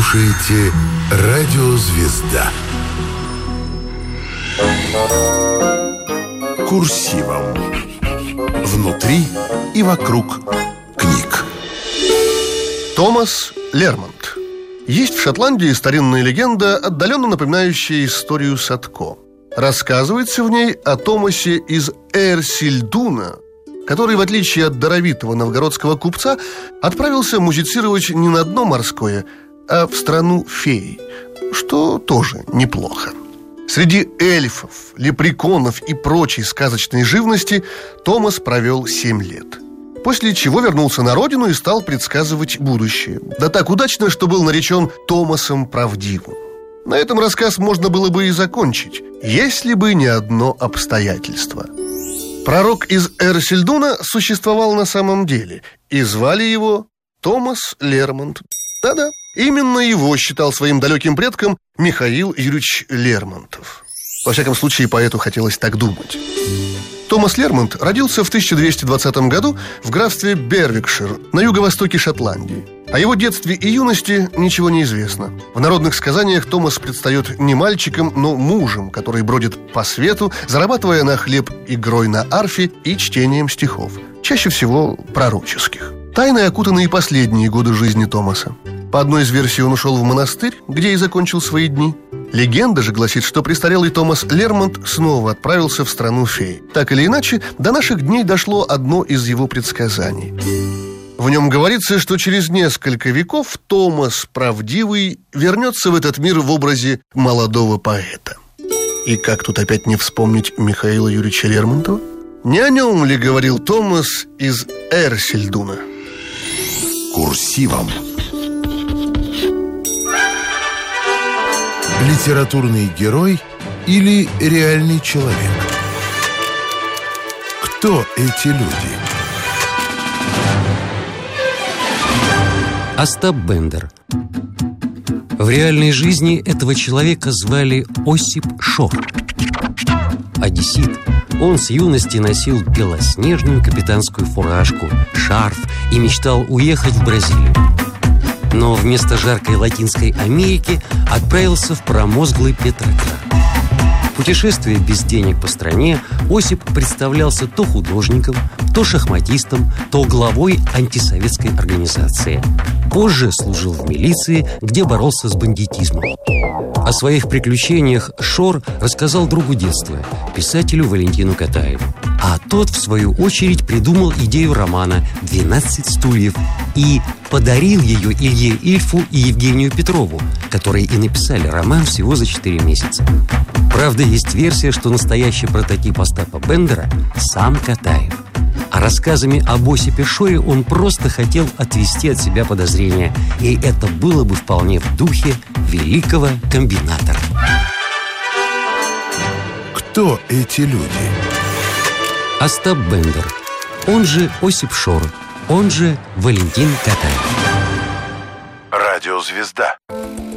слушаете «Радио Звезда». Курсивом. Внутри и вокруг книг. Томас Лермонт. Есть в Шотландии старинная легенда, отдаленно напоминающая историю Садко. Рассказывается в ней о Томасе из Эрсильдуна, который, в отличие от даровитого новгородского купца, отправился музицировать не на дно морское, а в страну фей, что тоже неплохо. Среди эльфов, лепреконов и прочей сказочной живности Томас провел 7 лет. После чего вернулся на родину и стал предсказывать будущее. Да так удачно, что был наречен Томасом Правдивым. На этом рассказ можно было бы и закончить, если бы не одно обстоятельство. Пророк из Эрсильдуна существовал на самом деле, и звали его Томас Лермонт. Да-да, именно его считал своим далеким предком Михаил Юрьевич Лермонтов. Во всяком случае, поэту хотелось так думать. Томас Лермонт родился в 1220 году в графстве Бервикшир на юго-востоке Шотландии. О его детстве и юности ничего не известно. В народных сказаниях Томас предстает не мальчиком, но мужем, который бродит по свету, зарабатывая на хлеб игрой на арфе и чтением стихов, чаще всего пророческих. Тайной окутаны и последние годы жизни Томаса. По одной из версий он ушел в монастырь, где и закончил свои дни. Легенда же гласит, что престарелый Томас Лермонт снова отправился в страну фей. Так или иначе, до наших дней дошло одно из его предсказаний. В нем говорится, что через несколько веков Томас Правдивый вернется в этот мир в образе молодого поэта. И как тут опять не вспомнить Михаила Юрьевича Лермонтова? Не о нем ли говорил Томас из Эрсильдуна? Курсивом. Литературный герой или реальный человек? Кто эти люди? Остап Бендер. В реальной жизни этого человека звали Осип Шор. Одессит. Он с юности носил белоснежную капитанскую фуражку, шарф и мечтал уехать в Бразилию. Но вместо жаркой Латинской Америки отправился в промозглый Петроград. Путешествуя без денег по стране, Осип представлялся то художником, то шахматистом, то главой антисоветской организации. Позже служил в милиции, где боролся с бандитизмом. О своих приключениях Шор рассказал другу детства, писателю Валентину Катаеву. А тот, в свою очередь, придумал идею романа «12 стульев» и подарил ее Илье Ильфу и Евгению Петрову, которые и написали роман всего за 4 месяца. Правда, есть версия, что настоящий прототип Остапа Бендера – сам Катаев. А рассказами об Осипе Шоре он просто хотел отвести от себя подозрения, и это было бы вполне в духе великого комбинатора. Кто эти люди? Остап Бендер, он же Осип Шор, он же Валентин Катаев. Радио Звезда.